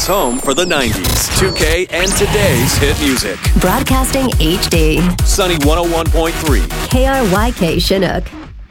America's home for the 90s, 2K, and today's hit music. Broadcasting HD. Sunny 101.3. KRYK Chinook.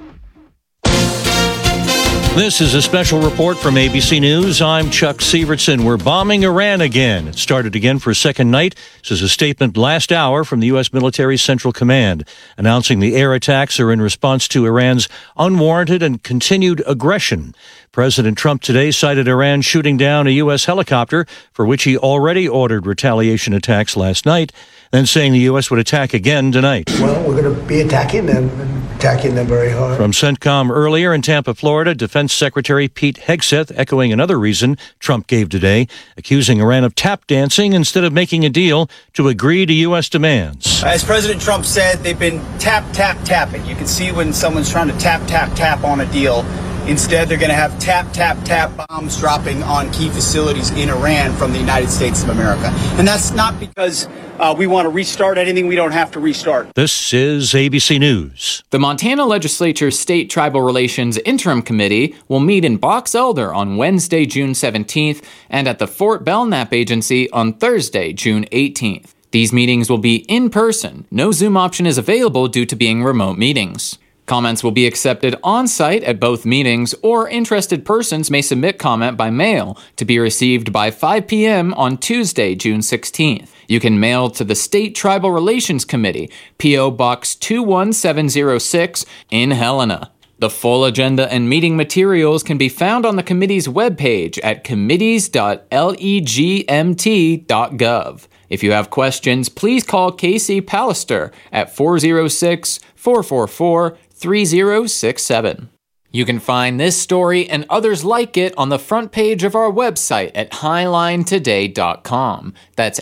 This is a special report from ABC News. I'm Chuck Sievertson. We're bombing Iran again. It started again for a second night. This is a statement last hour from the U.S. military Central Command, announcing the air attacks are in response to Iran's unwarranted and continued aggression. President Trump today cited Iran shooting down a U.S. helicopter, for which he already ordered retaliation attacks last night, then saying the U.S. would attack again tonight. Well, we're going to be attacking them very hard. From CENTCOM earlier in Tampa, Florida, Defense Secretary Pete Hegseth echoing another reason Trump gave today, accusing Iran of tap dancing instead of making a deal to agree to U.S. demands. As President Trump said, they've been tapping. You can see when someone's trying to tap on a deal. Instead, they're going to have tap bombs dropping on key facilities in Iran from the United States of America. And that's not because we want to restart anything we don't have to restart. This is ABC News. The Montana Legislature's State Tribal Relations Interim Committee will meet in Box Elder on Wednesday, June 17th, and at the Fort Belknap Agency on Thursday, June 18th. These meetings will be in person. No Zoom option is available due to being remote meetings. Comments will be accepted on-site at both meetings, or interested persons may submit comment by mail to be received by 5 p.m. on Tuesday, June 16th. You can mail to the State Tribal Relations Committee, P.O. Box 21706 in Helena. The full agenda and meeting materials can be found on the committee's webpage at committees.legmt.gov. If you have questions, please call Casey Pallister at 406-444-3067. You can find this story and others like it on the front page of our website at highlinetoday.com. That's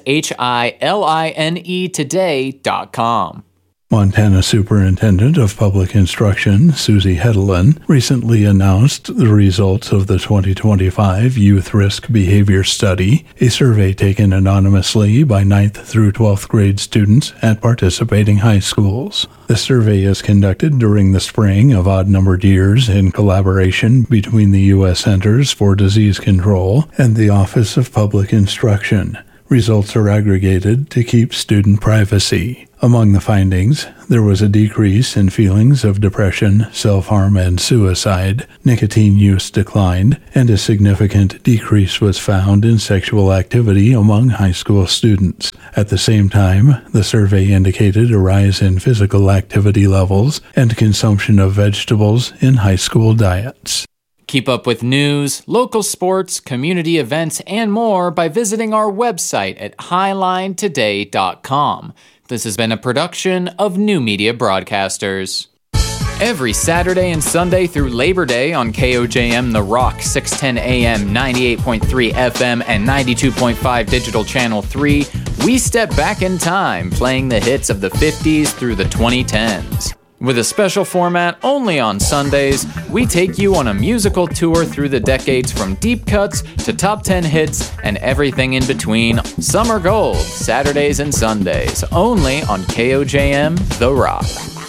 HILINE today.com. Montana Superintendent of Public Instruction, Susie Hedelin, recently announced the results of the 2025 Youth Risk Behavior Study, a survey taken anonymously by 9th through 12th grade students at participating high schools. The survey is conducted during the spring of odd-numbered years in collaboration between the U.S. Centers for Disease Control and the Office of Public Instruction. Results are aggregated to keep student privacy. Among the findings, there was a decrease in feelings of depression, self-harm, and suicide. Nicotine use declined, and a significant decrease was found in sexual activity among high school students. At the same time, the survey indicated a rise in physical activity levels and consumption of vegetables in high school diets. Keep up with news, local sports, community events, and more by visiting our website at highlinetoday.com. This has been a production of New Media Broadcasters. Every Saturday and Sunday through Labor Day on KOJM The Rock, 610 AM, 98.3 FM, and 92.5 Digital Channel 3, we step back in time playing the hits of the 50s through the 2010s. With a special format only on Sundays, we take you on a musical tour through the decades from deep cuts to top 10 hits and everything in between. Summer Gold, Saturdays and Sundays, only on KOJM The Rock.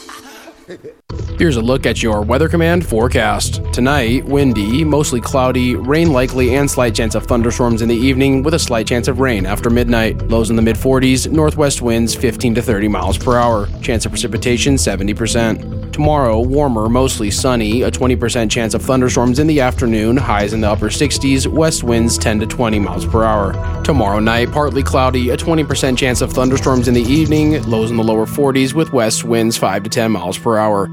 Here's a look at your Weather Command forecast. Tonight, windy, mostly cloudy, rain likely, and slight chance of thunderstorms in the evening with a slight chance of rain after midnight. Lows in the mid-40s, northwest winds 15 to 30 miles per hour. Chance of precipitation 70%. Tomorrow, warmer, mostly sunny, a 20% chance of thunderstorms in the afternoon, highs in the upper 60s, west winds 10 to 20 miles per hour. Tomorrow night, partly cloudy, a 20% chance of thunderstorms in the evening, lows in the lower 40s with west winds 5 to 10 miles per hour.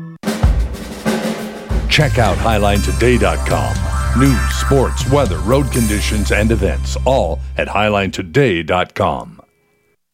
Check out highlinetoday.com. News, sports, weather, road conditions, and events, all at highlinetoday.com.